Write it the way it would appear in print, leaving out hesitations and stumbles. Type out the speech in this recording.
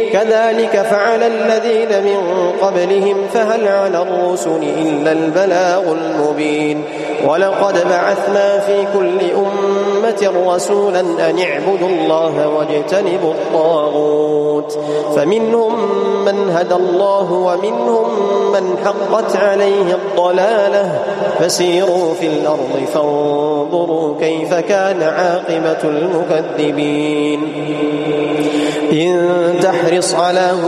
كذلك فعل الذين من قبلهم فهل على الرسل إلا البلاغ المبين ولقد بعثنا في كل أمة رسولا أن اعبدوا الله واجتنبوا الطاغوت فمنهم من هدى الله ومنهم من حقت عليه الضلالة فسيروا في الأرض فانظروا كيف كان عاقبة المكذبين إن تحرص على